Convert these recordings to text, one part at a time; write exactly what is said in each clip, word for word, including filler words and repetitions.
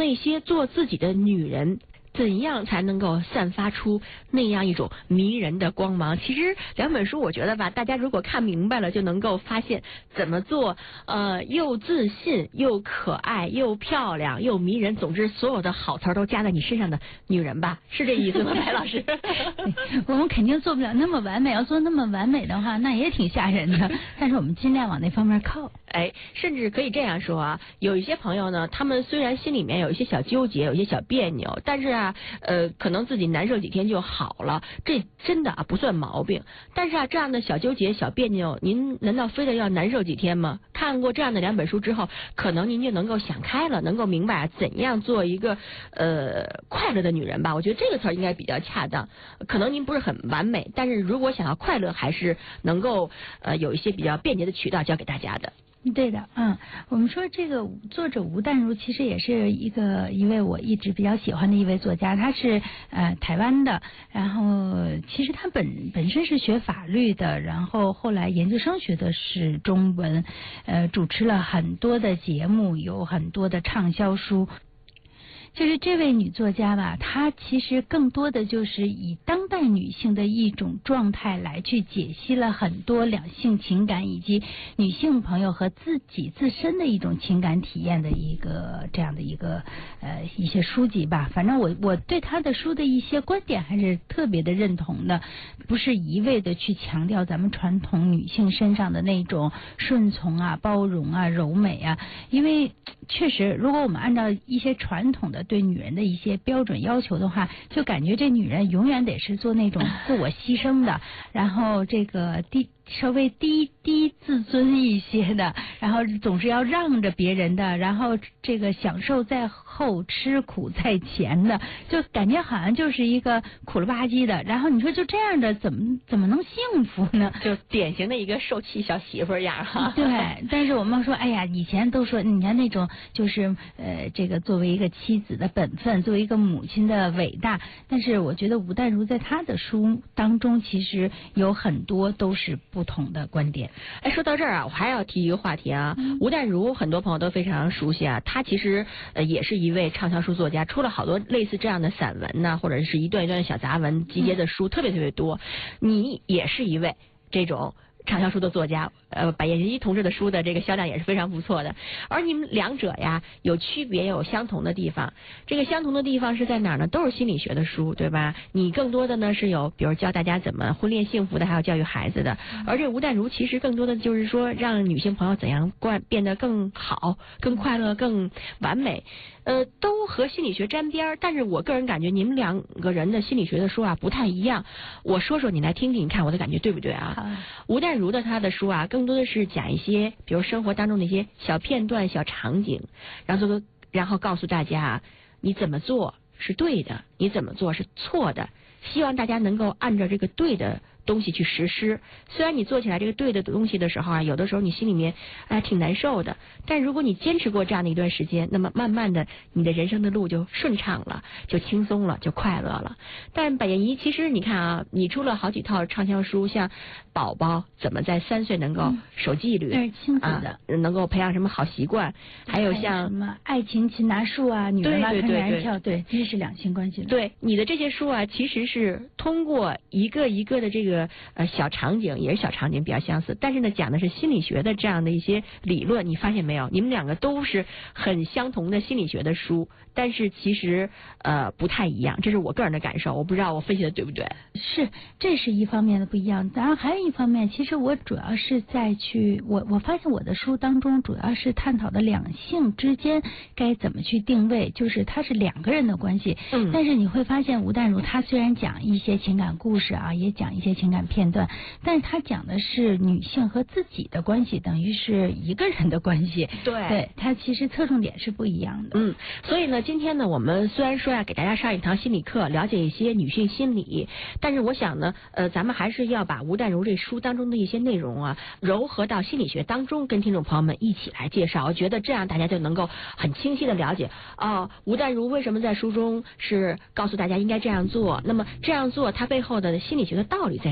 那些做自己的女人怎样才能够散发出那样一种迷人的光芒？其实两本书我觉得吧，大家如果看明白了，就能够发现怎么做呃又自信又可爱又漂亮又迷人，总之所有的好词儿都加在你身上的女人吧，是这意思吗？白老师我们肯定做不了那么完美，要做那么完美的话那也挺吓人的，但是我们尽量往那方面靠。 哎，甚至可以这样说啊，有一些朋友呢，他们虽然心里面有一些小纠结，有一些小别扭，但是啊，呃，可能自己难受几天就好了，这真的啊不算毛病。但是啊，这样的小纠结、小别扭，您难道非得要难受几天吗？看过这样的两本书之后，可能您就能够想开了，能够明白怎样做一个呃快乐的女人吧。我觉得这个词儿应该比较恰当。可能您不是很完美，但是如果想要快乐，还是能够呃有一些比较便捷的渠道教给大家的。 对的，嗯，我们说这个作者吴淡如其实也是一个一位我一直比较喜欢的一位作家，他是呃台湾的，然后其实他本本身是学法律的，然后后来研究生学的是中文，呃，主持了很多的节目，有很多的畅销书。就是这位女作家吧，她其实更多的就是以当代女性的一种状态来去解析了很多两性情感以及女性朋友和自己自身的一种情感体验的一个这样的一个呃一些书籍吧。反正我我对她的书的一些观点还是特别的认同的，不是一味的去强调咱们传统女性身上的那种顺从啊、包容啊、柔美啊，因为确实如果我们按照一些传统的对女人的一些标准要求的话，就感觉这女人永远得是做那种自我牺牲的，然后这个低稍微低低自尊一些的，然后总是要让着别人的，然后这个享受在后，吃苦在前的，就感觉好像就是一个苦了吧唧的。然后你说就这样的，怎么怎么能幸福呢？ 就典型的一个受气小媳妇样哈。 对，但是我们说，哎呀，以前都说，你看那种就是呃，这个作为一个妻子的本分，作为一个母亲的伟大。但是我觉得吴淡如在她的书当中，其实有很多都是不同的观点。 哎，说到这儿啊，我还要提一个话题啊。嗯、吴淡如很多朋友都非常熟悉啊，她其实呃也是一位畅销书作家，出了好多类似这样的散文呐、啊，或者是一段一段的小杂文集结的书，嗯、特别特别多。你也是一位这种畅销书的作家，呃，百叶一同志的书的这个销量也是非常不错的。而你们两者呀，有区别也有相同的地方。这个相同的地方是在哪儿呢？都是心理学的书，对吧？你更多的呢是有，比如教大家怎么婚恋幸福的，还有教育孩子的。而这吴淡如其实更多的就是说，让女性朋友怎样过变得更好、更快乐、更完美。呃，都和心理学沾边儿，但是我个人感觉你们两个人的心理学的书啊不太一样。我说说，你来听听，你看我的感觉对不对啊？吴淡如的他的书啊，更多的是讲一些，比如生活当中的一些小片段、小场景，然后然后告诉大家你怎么做是对的，你怎么做是错的，希望大家能够按照这个对的东西去实施。虽然你做起来这个对的东西的时候啊，有的时候你心里面哎挺难受的，但如果你坚持过这样的一段时间，那么慢慢的你的人生的路就顺畅了，就轻松了，就快乐了。但百叶怡其实你看啊，你出了好几套畅销书，像宝宝怎么在三岁能够守纪律， 那、嗯、是亲子的、 啊，能够培养什么好习惯，还有像什么爱情擒拿术啊，女人拉开男人跳，对，这是两性关系的。 对，你的这些书啊，其实是通过一个一个的这个呃小场景，也是小场景比较相似，但是呢讲的是心理学的这样的一些理论。你发现没有？你们两个都是很相同的心理学的书，但是其实呃不太一样，这是我个人的感受，我不知道我分析的对不对。 是，这是一方面的不一样。当然还有一方面，其实我主要是在去我我发现我的书当中主要是探讨的两性之间该怎么去定位，就是它是两个人的关系。嗯。但是你会发现吴淡如她虽然讲一些情感故事啊，也讲一些情感片段，但是她讲的是女性和自己的关系，等于是一个人的关系。 对。 对，它其实侧重点是不一样的。 嗯。所以呢，今天呢，我们虽然说呀，给大家上一堂心理课，了解一些女性心理，但是我想呢，呃，咱们还是要把吴淡如这书当中的一些内容啊，糅合到心理学当中，跟听众朋友们一起来介绍。我觉得这样大家就能够很清晰的了解哦，吴淡如为什么在书中是告诉大家应该这样做，那么这样做它背后的心理学的道理在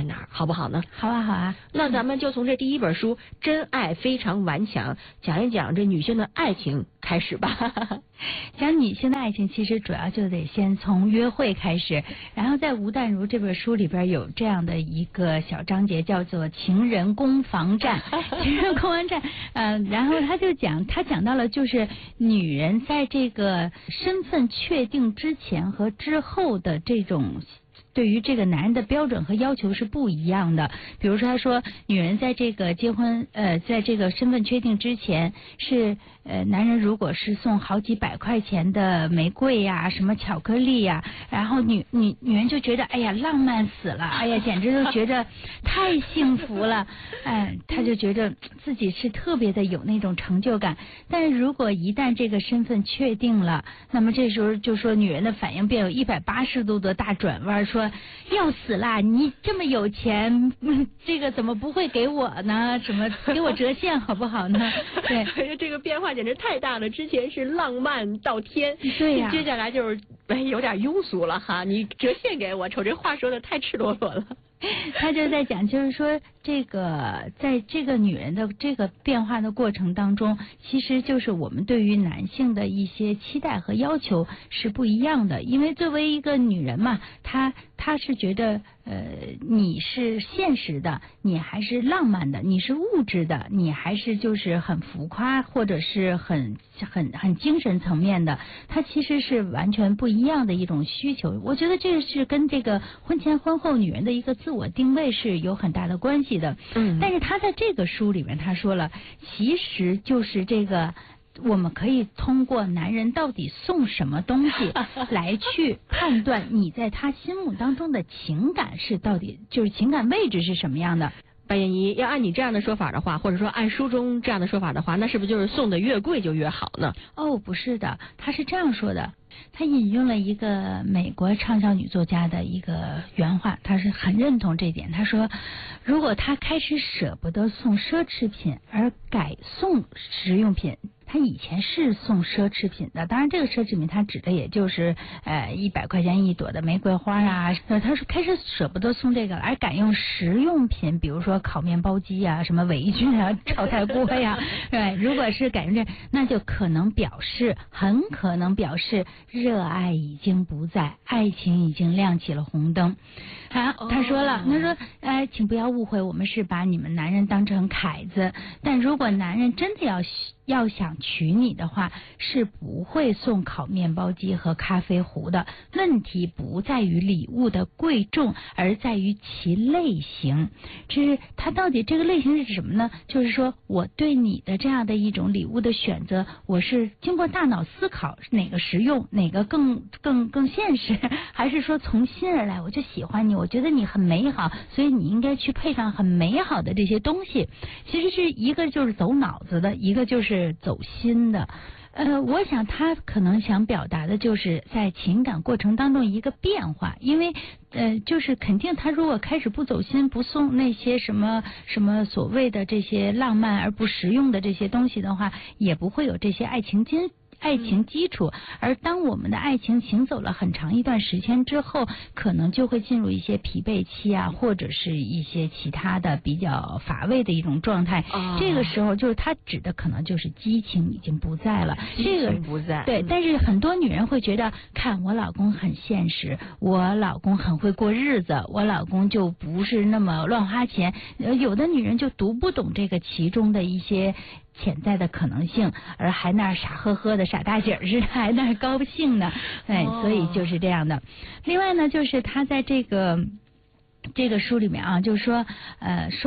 哪儿，好不好呢？ 好啊，好啊。 那咱们就从这第一本书《真爱非常顽强》讲一讲这女性的爱情开始吧。 讲女性的爱情，其实主要就得先从约会开始。然后在吴淡如这本书里边有这样的一个小章节，叫做情人攻防战。情人攻防战，呃，然后他就讲，他讲到了就是女人在这个身份确定之前和之后的这种对于这个男人的标准和要求是不一样的。比如说他说，女人在这个结婚呃在这个身份确定之前是呃男人如果是送好几百块钱的玫瑰呀、什么巧克力呀，然后女女女人就觉得哎呀浪漫死了，哎呀简直就觉得太幸福了，哎，她就觉得自己是特别的有那种成就感。但是如果一旦这个身份确定了，那么这时候就说女人的反应便有一百八十度的大转弯，说要死啦！你这么有钱，嗯，这个怎么不会给我呢？什么给我折现好不好呢？对， 这个变化简直太大了。之前是浪漫到天， 对呀、啊， 接下来就是哎有点庸俗了哈。你折现给我，瞅这话说的太赤裸裸了。 他就在讲，就是说这个在这个女人的这个变化的过程当中，其实就是我们对于男性的一些期待和要求是不一样的。因为作为一个女人嘛，她她是觉得呃你是现实的，你还是浪漫的，你是物质的，你还是就是很浮夸或者是很很很精神层面的，它其实是完全不一样的一种需求。我觉得这是跟这个婚前婚后女人的一个自我定位是有很大的关系的。 嗯， 但是他在这个书里面他说了，其实就是这个我们可以通过男人到底送什么东西来去判断你在他心目当中的情感是到底就是情感位置是什么样的。 白燕怡，要按你这样的说法的话，或者说按书中这样的说法的话，那是不是就是送的越贵就越好呢？ 哦，不是的，他是这样说的。他引用了一个美国畅销女作家的一个原话，他是很认同这点。他说，如果他开始舍不得送奢侈品而改送实用品，他以前是送奢侈品的，当然这个奢侈品他指的也就是呃一百块钱一朵的玫瑰花啊，他说开始舍不得送这个而改用实用品，比如说烤面包机啊、什么围裙啊、炒菜锅呀，对，如果是改用这，那就可能表示很可能表示热爱已经不在，爱情已经亮起了红灯。好，他说了，他说，呃，请不要误会，我们是把你们男人当成凯子，但如果男人真的要要想娶你的话，是不会送烤面包机和咖啡壶的。问题不在于礼物的贵重，而在于其类型。这是它到底这个类型是指什么呢？就是说我对你的这样的一种礼物的选择，我是经过大脑思考哪个实用，哪个更更更现实，还是说从心而来，我就喜欢你，我觉得你很美好，所以你应该去配上很美好的这些东西。其实是一个就是走脑子的，一个就是走心的。呃，我想他可能想表达的就是在情感过程当中一个变化，因为呃，就是肯定他如果开始不走心，不送那些什么什么所谓的这些浪漫而不实用的这些东西的话，也不会有这些爱情经爱情基础。而当我们的爱情行走了很长一段时间之后，可能就会进入一些疲惫期啊，或者是一些其他的比较乏味的一种状态。 哦、 这个时候就是他指的可能就是激情已经不在了， 激情不在。 对，但是很多女人会觉得，看我老公很现实，我老公很会过日子，我老公就不是那么乱花钱。有的女人就读不懂这个其中的一些潜在的可能性，而还那儿傻呵呵的傻大姐似的，还那儿高兴呢。哎，所以就是这样的。另外呢，就是他在这个这个书里面啊，就是说呃说。